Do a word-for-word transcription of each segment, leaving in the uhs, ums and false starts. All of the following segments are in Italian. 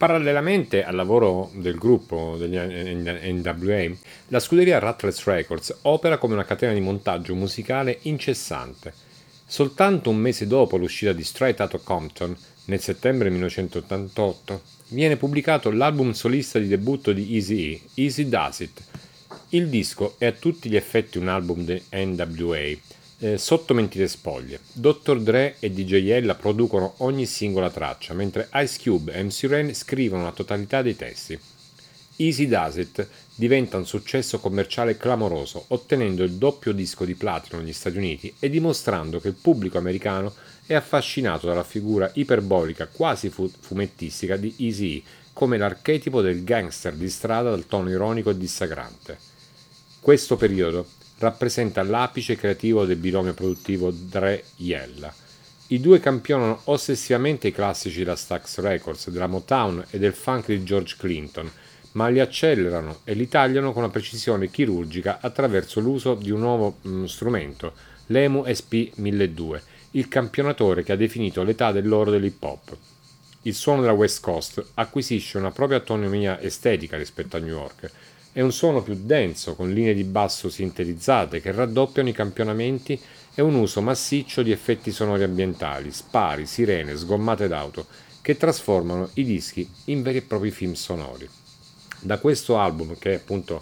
Parallelamente al lavoro del gruppo degli N W A, la scuderia Ruthless Records opera come una catena di montaggio musicale incessante. Soltanto un mese dopo l'uscita di Straight Outta Compton, nel settembre millenovecentottantotto, viene pubblicato l'album solista di debutto di Eazy-E, Easy Does It. Il disco è a tutti gli effetti un album di N W A, eh, sotto mentite spoglie. dottor Dre e D J Ella producono ogni singola traccia, mentre Ice Cube e M C Ren scrivono la totalità dei testi. Easy Does It diventa un successo commerciale clamoroso, ottenendo il doppio disco di platino negli Stati Uniti e dimostrando che il pubblico americano è affascinato dalla figura iperbolica, quasi fu- fumettistica di Eazy-E, come l'archetipo del gangster di strada dal tono ironico e dissacrante. Questo periodo rappresenta l'apice creativo del binomio produttivo Dre-Yella. I due campionano ossessivamente i classici della Stax Records, della Motown e del funk di George Clinton, ma li accelerano e li tagliano con una precisione chirurgica attraverso l'uso di un nuovo mh, strumento, l'Emu S P milleduecento, il campionatore che ha definito l'età dell'oro dell'hip hop. Il suono della West Coast acquisisce una propria autonomia estetica rispetto a New York. È un suono più denso, con linee di basso sintetizzate che raddoppiano i campionamenti e un uso massiccio di effetti sonori ambientali, spari, sirene, sgommate d'auto, che trasformano i dischi in veri e propri film sonori. Da questo album, che appunto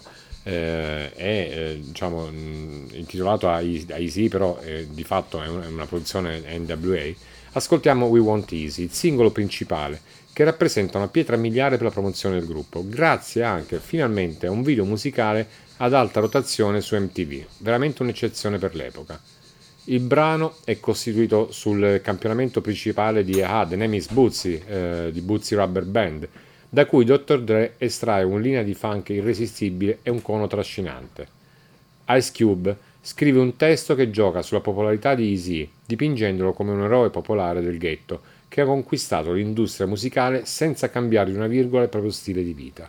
eh, è eh, diciamo, mh, intitolato a Eazy, però eh, di fatto è una, è una produzione N W A, ascoltiamo We Want Easy, il singolo principale, che rappresenta una pietra miliare per la promozione del gruppo, grazie anche finalmente a un video musicale ad alta rotazione su M T V, veramente un'eccezione per l'epoca. Il brano è costituito sul campionamento principale di Ah, The Name is Bootsy, eh, di Bootsy Rubber Band, da cui dottor Dre estrae una linea di funk irresistibile e un cono trascinante. Ice Cube scrive un testo che gioca sulla popolarità di Eazy, dipingendolo come un eroe popolare del ghetto che ha conquistato l'industria musicale senza cambiare di una virgola il proprio stile di vita.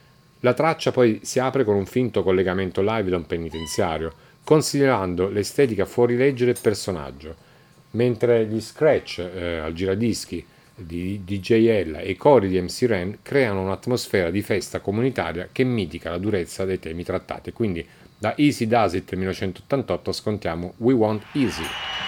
La traccia poi si apre con un finto collegamento live da un penitenziario, considerando l'estetica fuorilegge del personaggio, mentre gli scratch eh, al giradischi di D J Ella e i cori di M C Ren creano un'atmosfera di festa comunitaria che mitica la durezza dei temi trattati. Quindi da Easy Does It millenovecentottantotto ascoltiamo We Want Easy.